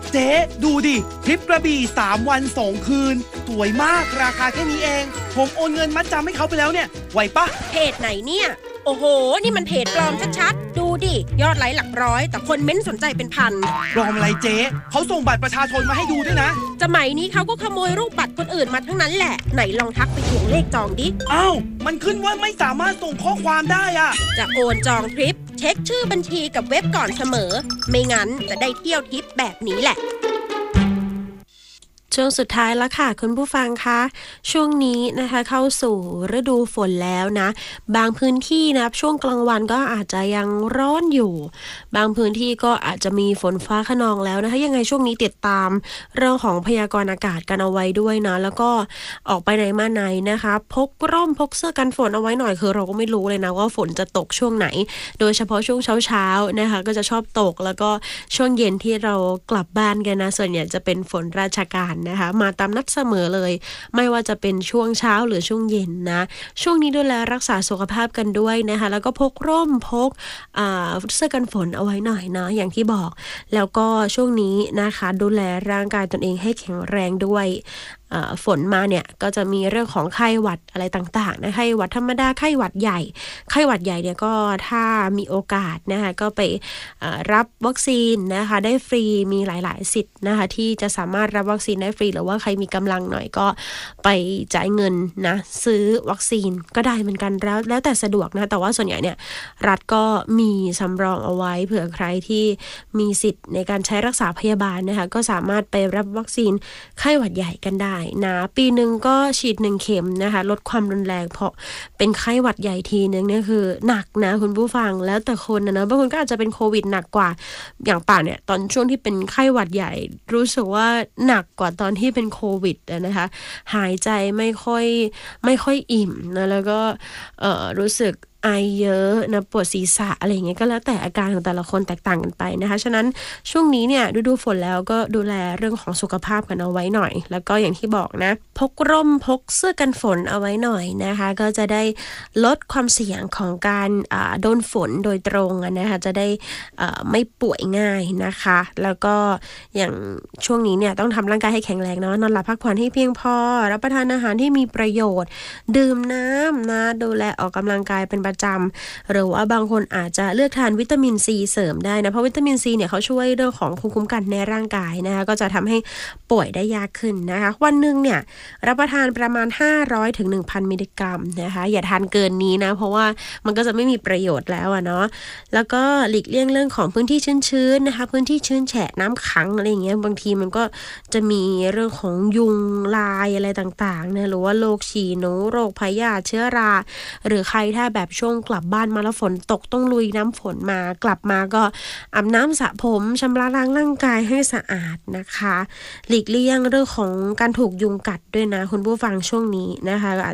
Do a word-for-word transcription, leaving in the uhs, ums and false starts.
เจ๊ดูดิทริปกระบี่สามวันสองคืนสวยมากราคาแค่นี้เองผมโอนเงินมัดจำให้เขาไปแล้วเนี่ยไหวปะเพจไหนเนี่ยโอ้โหนี่มันเพจปลอมชัดๆดูดิยอดไลค์หลักร้อยแต่คนเม้นสนใจเป็นพันปลอมอะไรเจ๊เขาส่งบัตรประชาชนมาให้ดูด้วยนะสมัยนี้เขาก็ขโมยรูปบัตรคนอื่นมาทั้งนั้นแหละไหนลองทักไปทวงเลขจองดิอ้าวมันขึ้นว่าไม่สามารถส่งข้อความได้อะจะโอนจองทริปเช็คชื่อบัญชีกับเว็บก่อนเสมอไม่งั้นจะได้เที่ยวทริปแบบนี้แหละช่วงสุดท้ายแล้วค่ะคุณผู้ฟังคะช่วงนี้นะคะเข้าสู่ฤดูฝนแล้วนะบางพื้นที่นะช่วงกลางวันก็อาจจะยังร้อนอยู่บางพื้นที่ก็อาจจะมีฝนฟ้าคะนองแล้วนะคะยังไงช่วงนี้ติดตามเรื่องของพยากรณ์อากาศกันเอาไว้ด้วยนะแล้วก็ออกไปไหนมาไหนนะคะพกร่มพกเสื้อกันฝนเอาไว้หน่อยคือเราก็ไม่รู้เลยนะว่าฝนจะตกช่วงไหนโดยเฉพาะช่วงเช้าๆนะคะก็จะชอบตกแล้วก็ช่วงเย็นที่เรากลับบ้านกันนะส่วนใหญ่จะเป็นฝนราชการนะคะมาตามนัดเสมอเลยไม่ว่าจะเป็นช่วงเช้าหรือช่วงเย็นนะช่วงนี้ดูแลรักษาสุขภาพกันด้วยนะคะแล้วก็พกร่มพกเสื้อกันฝนเอาไว้หน่อยนะอย่างที่บอกแล้วก็ช่วงนี้นะคะดูแลร่างกายตนเองให้แข็งแรงด้วยฝนมาเนี่ยก็จะมีเรื่องของไข้หวัดอะไรต่างๆนะไข้หวัดธรรมดาไข้หวัดใหญ่ไข้หวัดใหญ่เนี่ยก็ถ้ามีโอกาสนะคะก็ไปรับวัคซีนนะคะได้ฟรีมีหลายๆสิทธิ์นะคะที่จะสามารถรับวัคซีนได้ฟรีหรือว่าใครมีกำลังหน่อยก็ไปจ่ายเงินนะซื้อวัคซีนก็ได้เหมือนกันแล้วแล้วแต่สะดวกนะแต่ว่าส่วนใหญ่เนี่ยรัฐก็มีสำรองเอาไว้เผื่อใครที่มีสิทธิ์ในการใช้รักษาพยาบาลนะคะก็สามารถไปรับวัคซีนไข้หวัดใหญ่กันได้นะปีหนึ่งก็ฉีดหนึ่งเข็มนะคะลดความรุนแรงเพราะเป็นไข้หวัดใหญ่ทีนึงเนี่ยคือหนักนะคุณผู้ฟังแล้วแต่คนนะนะบางคนก็อาจจะเป็นโควิดหนักกว่าอย่างป่าเนี่ยตอนช่วงที่เป็นไข้หวัดใหญ่รู้สึกว่าหนักกว่าตอนที่เป็นโควิดนะคะหายใจไม่ค่อยไม่ค่อยอิ่มนะแล้วก็เอ่อรู้สึกไอเยอะนะปวดศีรษะอะไรอย่างเงี้ยก็แล้วแต่อาการของแต่ละคนแตกต่างกันไปนะคะฉะนั้นช่วงนี้เนี่ยฤดูฝนแล้วก็ดูแลเรื่องของสุขภาพกันเอาไว้หน่อยแล้วก็อย่างที่บอกนะพกร่มพกเสื้อกันฝนเอาไว้หน่อยนะคะก็จะได้ลดความเสี่ยงของการโดนฝนโดยตรงนะคะจะได้ไม่ป่วยง่ายนะคะแล้วก็อย่างช่วงนี้เนี่ยต้องทำร่างกายให้แข็งแรงเนาะนอนหลับพักผ่อนให้เพียงพอรับประทานอาหารที่มีประโยชน์ดื่มน้ำนะดูแลออกกำลังกายเป็นประจำหรือว่าบางคนอาจจะเลือกทานวิตามินซีเสริมได้นะเพราะวิตามินซีเนี่ยเขาช่วยเรื่องของภูมิคุ้มกันในร่างกายนะคะก็จะทำให้ป่วยได้ยากขึ้นนะคะวันนึงเนี่ยรับประทานประมาณห้าร้อยถึง หนึ่งพัน มิลลิกรัมนะคะอย่าทานเกินนี้นะเพราะว่ามันก็จะไม่มีประโยชน์แล้วอ่ะเนาะแล้วก็หลีกเลี่ยงเรื่องของพื้นที่ชื้นๆนะคะพื้นที่ชื้นแฉะน้ำขังอะไรอย่างเงี้ยบางทีมันก็จะมีเรื่องของยุงลายอะไรต่างๆนะหรือว่าโรคฉี่หนูโรคพยาธิเชื้อราหรือใครถ้าแบบช่วงกลับบ้านมาแล้วฝนตกต้องลุยน้ำฝนมากลับมาก็อาบน้ำสระผมชำระล้างร่างกายให้สะอาดนะคะหลีกเลี่ยงเรื่องของการถูกยุงกัดด้วยนะคุณผู้ฟังช่วงนี้นะคะอาจ